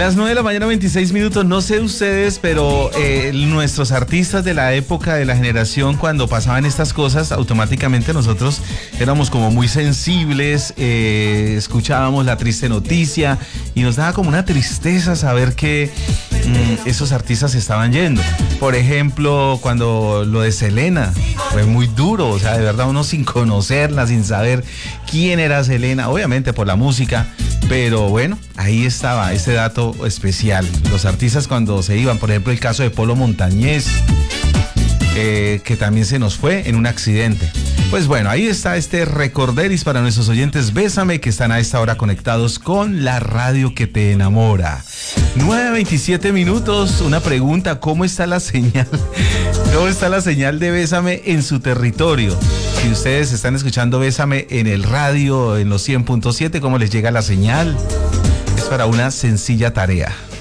Las 9 de la mañana, 26 minutos. No sé ustedes, pero nuestros artistas de la época, de la generación, cuando pasaban estas cosas, automáticamente nosotros éramos como muy sensibles, escuchábamos la triste noticia y nos daba como una tristeza saber que esos artistas se estaban yendo. Por ejemplo, cuando lo de Selena fue muy duro, o sea, de verdad uno sin conocerla, sin saber quién era Selena, obviamente por la música, pero bueno, ahí estaba ese dato especial. Los artistas cuando se iban, por ejemplo el caso de Polo Montañés, que también se nos fue en un accidente. Pues bueno, ahí está este recorderis para nuestros oyentes Bésame, que están a esta hora conectados con la radio que te enamora. 9:27 minutos, una pregunta: ¿cómo está la señal? ¿Cómo está la señal de Bésame en su territorio? Si ustedes están escuchando Bésame en el radio, en los 100.7, ¿cómo les llega la señal? Es para una sencilla tarea.